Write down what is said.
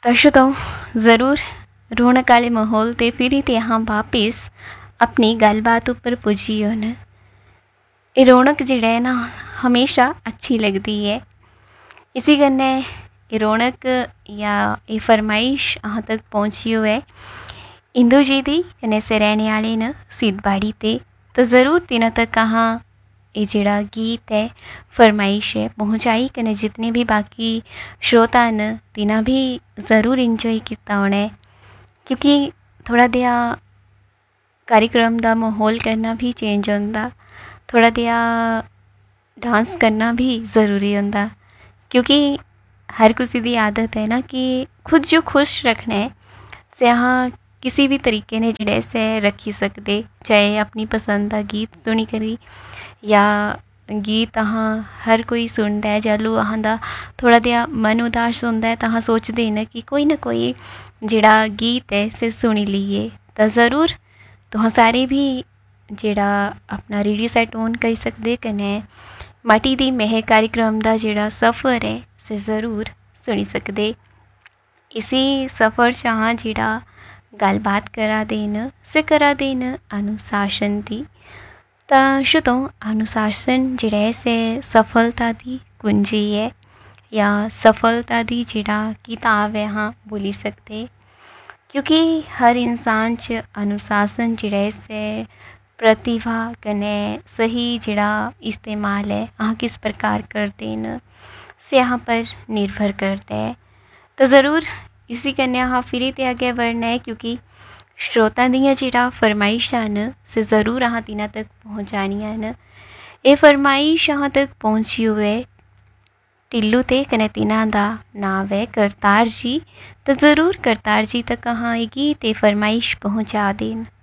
दर्शकों ज़रूर रौनक वाले माहौल ते फिर ही यहाँ वापिस अपनी गलबात उपर पुज्जी हो न। ये रौनक जिहड़ा है ना हमेशा अच्छी लगती है। इसी कन्नै ये रौनक या ये फरमाइश अहाँ तक पहुँची हो है इंदू जी दी कन्नै से रहने वाले न सिद्धबाड़ी ते, तो ज़रूर तिन्हां तक अहाँ ये जिहड़ा गीत है फरमाइश है पहुँचाई कन्नै जितने भी बाकी श्रोता न तिन्हां भी ज़रूर इंजॉय किया होना है, क्योंकि थोड़ा देहा कार्यक्रम का माहौल करना भी चेंज होंदा, थोड़ा देहा डांस करना भी ज़रूरी होंदा, क्योंकि हर किसी की आदत है ना कि खुद जो खुश रखना है से अहाँ किसी भी तरीके ने जड़े से रखी सकते, चाहे अपनी पसंद का गीत सुनी करी या गीत अहाँ हर कोई सुनता है जैलू अहाँ दा थोड़ा देहा मन उदास होंदा है तो अहाँ सोचते न कि कोई ना कोई जिहड़ा गीत है से सुनी लीए। तो ज़रूर तुहां सारे भी जिहड़ा अपना रेडियो सैट ऑन करी सकते कन्नै माटी दी महक कार्यक्रम का जिहड़ा सफ़र है से ज़रूर सुनी सकते। इसी सफ़र च अहाँ जिहड़ा गलबात करा देन से करा देन अनुशासन दी। श्रोताओ अनुशासन जिहड़ा है से सफलता दी कुंजी है या सफलता दी जिहड़ा किताब है हाँ बोली सकते, क्योंकि हर इंसान च अनुशासन जिहड़ा है से प्रतिभा कन्नै सही जिहड़ा इस्तेमाल है अहाँ किस प्रकार करते न से यहाँ पर निर्भर करता है। तो ज़रूर इसी कन्नै अहाँ फिर ते आगे बढ़ना है, क्योंकि श्रोता दियां जिहड़ा फरमाइशां न से ज़रूर अहाँ तिन्हां तक पहुँचानियां न। ये फरमाइश अहाँ तक पहुँची हुए टिल्लू ते कन्नै तिन्हां दा नाम है करतार जी। तो ज़रूर करतार जी तक अहाँ ये गीत फरमाइश पहुँचा देन।